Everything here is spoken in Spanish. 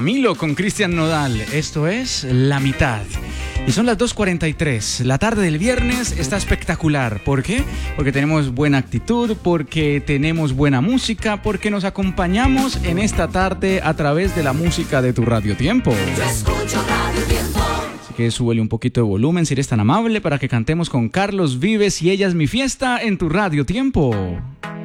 Camilo con Cristian Nodal. Esto es La Mitad. Y son las 2:43. La tarde del viernes está espectacular. ¿Por qué? Porque tenemos buena actitud, porque tenemos buena música, porque nos acompañamos en esta tarde a través de la música de tu Radio Tiempo. Yo escucho Radio Tiempo. Así que súbele un poquito de volumen si eres tan amable para que cantemos con Carlos Vives y Ella es mi fiesta en tu Radio Tiempo.